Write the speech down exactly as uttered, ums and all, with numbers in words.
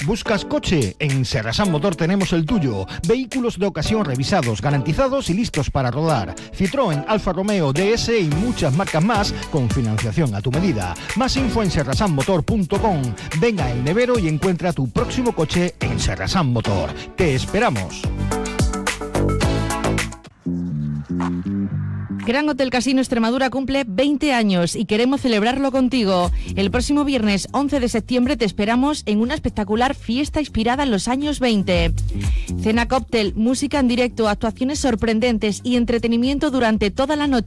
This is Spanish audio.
¿Buscas coche? En Serrasan Motor tenemos el tuyo. Vehículos de ocasión revisados, garantizados y listos para rodar. Citroën, Alfa Romeo, D S y muchas marcas más con financiación a tu medida. Más info en serrasan motor punto com. Venga a El Nevero y encuentra tu próximo coche en Serrasan Motor. ¡Te esperamos! Gran Hotel Casino Extremadura cumple veinte años y queremos celebrarlo contigo. El próximo viernes once de septiembre te esperamos en una espectacular fiesta inspirada en los años veinte. Cena cóctel, música en directo, actuaciones sorprendentes y entretenimiento durante toda la noche.